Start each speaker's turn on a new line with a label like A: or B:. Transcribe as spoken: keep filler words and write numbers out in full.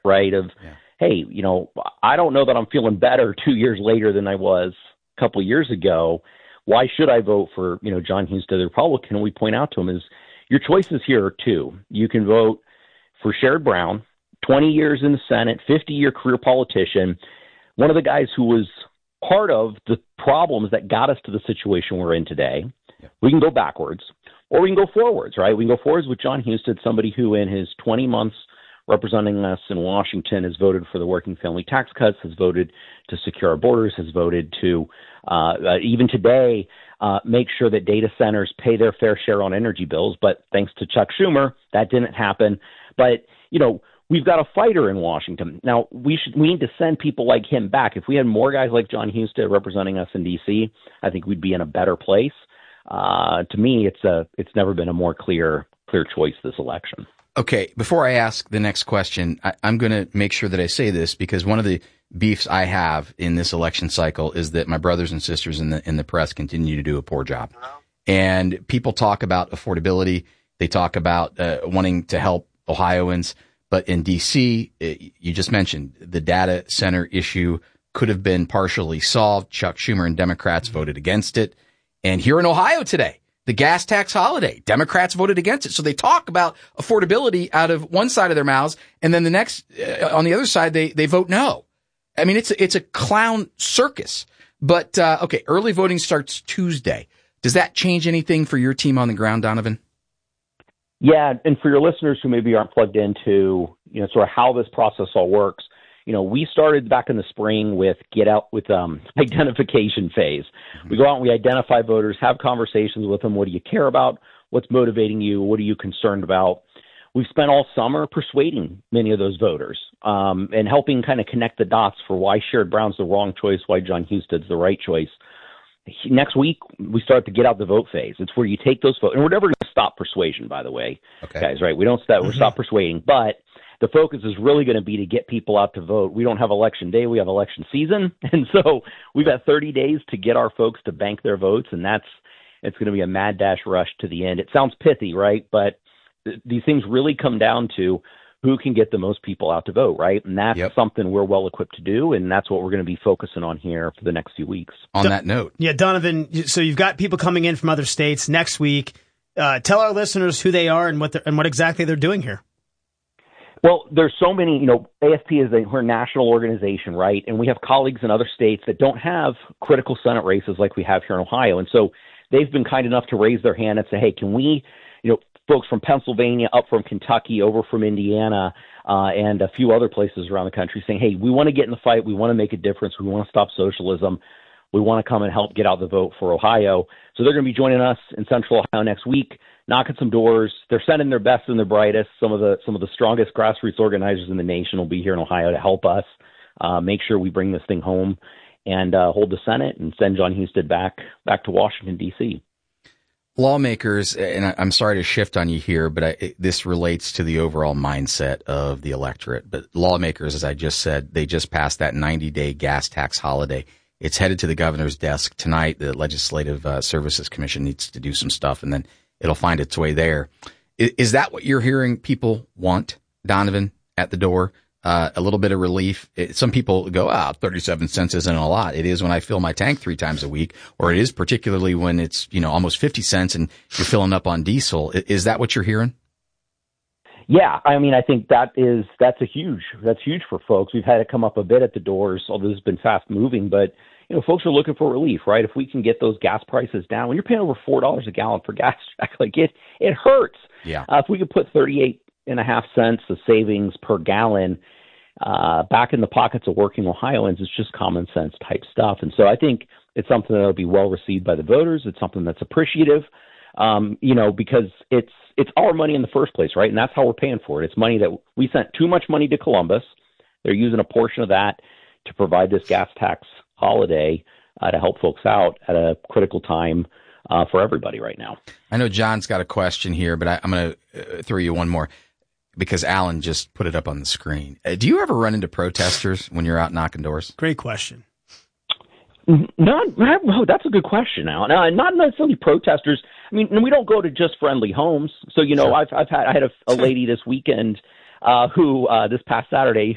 A: right? Of, yeah. hey, you know, I don't know that I'm feeling better two years later than I was a couple of years ago. Why should I vote for, you know, John Husted, the Republican? And we point out to him is your choices here are two. You can vote for Sherrod Brown, twenty years in the Senate, fifty-year career politician, one of the guys who was part of the problems that got us to the situation we're in today. Yeah. We can go backwards, or we can go forwards, right? We can go forwards with John Husted, somebody who in his twenty months representing us in Washington has voted for the working family tax cuts, has voted to secure our borders, has voted to, uh, uh, even today, uh, make sure that data centers pay their fair share on energy bills. But thanks to Chuck Schumer, that didn't happen. But, you know, we've got a fighter in Washington. Now, we should we need to send people like him back. If we had more guys like John Husted representing us in D C, I think we'd be in a better place. Uh, to me, it's a it's never been a more clear clear choice this election.
B: Okay, before I ask the next question, I, I'm going to make sure that I say this because one of the beefs I have in this election cycle is that my brothers and sisters in the in the press continue to do a poor job. And people talk about affordability. They talk about uh, wanting to help Ohioans. But in D C, you just mentioned the data center issue could have been partially solved. Chuck Schumer and Democrats voted against it. And here in Ohio today, the gas tax holiday, Democrats voted against it. So they talk about affordability out of one side of their mouths, and then the next, uh, on the other side, they, they vote no. I mean, it's a, it's a clown circus. But, uh, okay, early voting starts Tuesday. Does that change anything for your team on the ground, Donovan?
A: Yeah, and for your listeners who maybe aren't plugged into, you know, sort of how this process all works, you know, we started back in the spring with get out with um identification phase. Mm-hmm. We go out and we identify voters, have conversations with them. What do you care about? What's motivating you? What are you concerned about? We've spent all summer persuading many of those voters um, and helping kind of connect the dots for why Sherrod Brown's the wrong choice, why John Husted's the right choice. Next week, we start to get out the vote phase. It's where you take those votes. And we're never going to stop persuasion, by the way, okay. guys, right? We don't stop, mm-hmm. we're stop persuading. But the focus is really going to be to get people out to vote. We don't have election day. We have election season. And so we've got thirty days to get our folks to bank their votes. And that's it's going to be a mad dash rush to the end. It sounds pithy, right? But th- these things really come down to who can get the most people out to vote, right? And that's yep. something we're well equipped to do, and that's what we're going to be focusing on here for the next few weeks.
B: On Do- that note.
C: Yeah, Donovan, so you've got people coming in from other states next week. Uh, tell our listeners who they are and what and what exactly they're doing here.
A: Well, there's so many, you know, A F P is a, we're a national organization, right? And we have colleagues in other states that don't have critical Senate races like we have here in Ohio. And so they've been kind enough to raise their hand and say, hey, can we, you know, folks from Pennsylvania, up from Kentucky, over from Indiana, uh, and a few other places around the country saying, hey, we want to get in the fight. We want to make a difference. We want to stop socialism. We want to come and help get out the vote for Ohio. So they're going to be joining us in Central Ohio next week, knocking some doors. They're sending their best and their brightest. Some of the some of the strongest grassroots organizers in the nation will be here in Ohio to help us uh, make sure we bring this thing home and uh, hold the Senate and send John Husted back back to Washington, D C
B: Lawmakers, and I'm sorry to shift on you here, but I, this relates to the overall mindset of the electorate. But lawmakers, as I just said, they just passed that ninety-day gas tax holiday. It's headed to the governor's desk tonight. The Legislative uh, Services Commission needs to do some stuff, and then it'll find its way there. Is, is that what you're hearing people want, Donovan, at the door? Uh, a little bit of relief. It, some people go, ah, thirty-seven cents isn't a lot. It is when I fill my tank three times a week, or it is particularly when it's, you know, almost fifty cents and you're filling up on diesel. Is, is that what you're hearing?
A: Yeah, I mean, I think that is that's a huge that's huge for folks. We've had it come up a bit at the doors, although it's been fast moving. But you know, folks are looking for relief, right? If we can get those gas prices down, when you're paying over four dollars a gallon for gas, like it, it hurts.
B: Yeah.
A: Uh, if we could put thirty-eight and a half cents of savings per gallon uh, back in the pockets of working Ohioans, it's just common sense type stuff. And so I think it's something that'll be well received by the voters. It's something that's appreciative. Um, you know, because it's it's our money in the first place, right? And that's how we're paying for it. It's money that we sent too much money to Columbus. They're using a portion of that to provide this gas tax holiday uh, to help folks out at a critical time uh, for everybody right now.
B: I know John's got a question here, but I, I'm going to uh, throw you one more because Alan just put it up on the screen. Uh, do you ever run into protesters when you're out knocking doors?
C: Great question.
A: Not, not oh, that's a good question, Alan. Uh, not necessarily protesters. I mean, we don't go to just friendly homes. So, you know, sure. I've I've had I had a, a lady this weekend uh, who uh, this past Saturday